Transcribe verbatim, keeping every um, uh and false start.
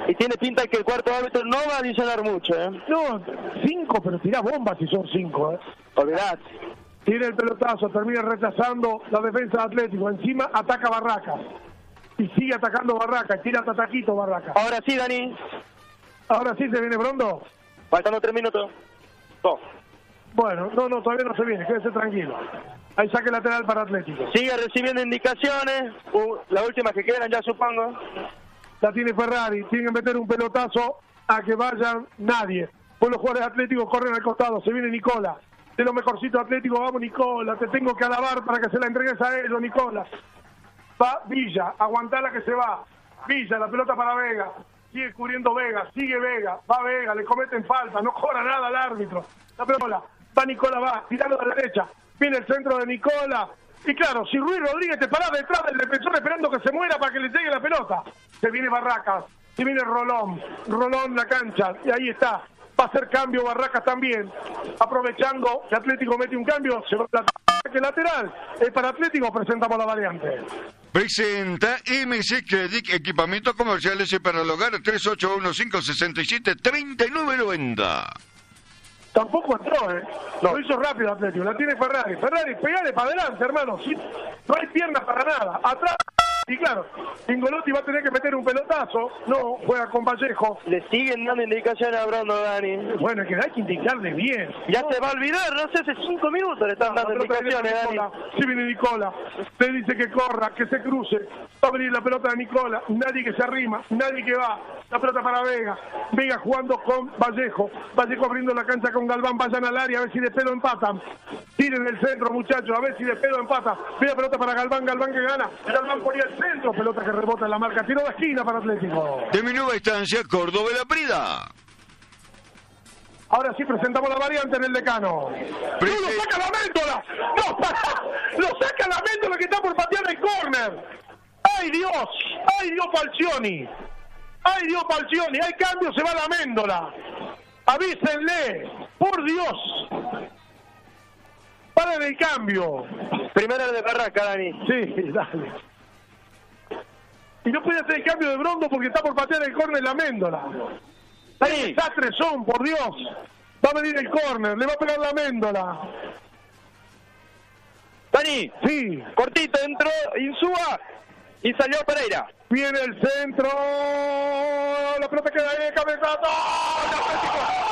Y tiene pinta que el cuarto árbitro no va a adicionar mucho, ¿eh? No, cinco, pero tirá bombas si son cinco, ¿eh? Olvidad. Tiene el pelotazo, termina rechazando la defensa de Atlético. Encima ataca Barracas. Y sigue atacando Barracas. Tira Tataquito Barracas. Ahora sí, Dani. Ahora sí se viene Brondo. Faltando tres minutos. Dos. Bueno, no, no, todavía no se viene. Quédese tranquilo. Hay saque lateral para Atlético. Sigue recibiendo indicaciones. Uh, la última que quedan ya, supongo. La tiene Ferrari. Tienen que meter un pelotazo a que vayan nadie. Pues los jugadores Atléticos corren al costado. Se viene Nicola. De lo mejorcito Atlético. Vamos, Nicola. Te tengo que alabar para que se la entregues a ellos, Nicola. Va Villa. Aguantala que se va. Villa, la pelota para Vega. Sigue cubriendo Vega. Sigue Vega. Va Vega. Le cometen falta. No cobra nada al árbitro. La pelota. Va Nicola, va. Tirando a la derecha. Viene el centro de Nicola. Y claro, si Ruiz Rodríguez te parás detrás del defensor esperando que se muera para que le llegue la pelota. Se viene Barracas. Se viene Rolón. Rolón la cancha. Y ahí está. Va a hacer cambio Barracas también. Aprovechando que Atlético mete un cambio. Se va a que lateral. Es para Atlético. Presentamos la variante. Presenta M C Credit, equipamientos comerciales y para el hogar, tres ocho uno cinco seis siete tres nueve nueve cero. Tampoco entró, ¿eh? No. Lo hizo rápido Atlético. La tiene Ferrari. Ferrari, pegale para adelante, hermano. Sí, no hay piernas para nada. Atrás. Y claro, Ingolotti va a tener que meter un pelotazo. No, juega con Vallejo. Le siguen dando indicaciones a Brondo, Dani. Bueno, es que hay que indicarle bien. Ya no. Se va a olvidar, no sé, hace cinco minutos le están dando indicaciones, Dani. Sí viene Nicola. Le dice que corra, que se cruce. Va a venir la pelota de Nicola. Nadie que se arrima, nadie que va. La pelota para Vega. Vega jugando con Vallejo. Vallejo abriendo la cancha con Galván. Vayan al área a ver si de pedo empatan. Tiren el centro, muchachos, a ver si de pedo empatan. Ve la pelota para Galván, Galván que gana. Galván ponía el centro, pelota que rebota en la marca. Tiro de esquina para Atlético. De mi nueva estancia, Córdoba La Prida. Ahora sí presentamos la variante en el decano. Prese... ¡No, lo saca la Méndola! ¡No, pará! ¡Lo saca la Méndola que está por patear el córner! ¡Ay, Dios! ¡Ay, Dios, Falcioni! ¡Ay, Dios, Falcioni! ¡Hay cambio, se va la Méndola! ¡Avísenle! ¡Por Dios! ¡Paren el cambio! Primera de Barraca, Dani. Sí, dale. Y no puede hacer el cambio de Brondo porque está por patear el córner la Méndola. ¡Qué desastres son, por Dios! Va a venir el córner, le va a pegar la Méndola. Dani. Sí. Cortito, entró Insúa y salió Pereira. Viene el centro. La pelota queda ahí de cabeza. ¡No!